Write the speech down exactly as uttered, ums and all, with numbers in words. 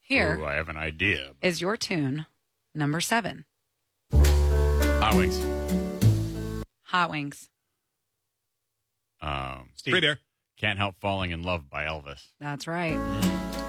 Here Ooh, I have an idea. is your tune, number seven. Hot Wings. Hot Wings. Um, Steve. Great air. Can't Help Falling in Love by Elvis. That's right.